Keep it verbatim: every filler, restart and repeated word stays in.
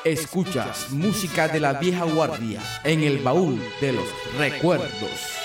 Escuchas música de la vieja guardia en el baúl de los recuerdos.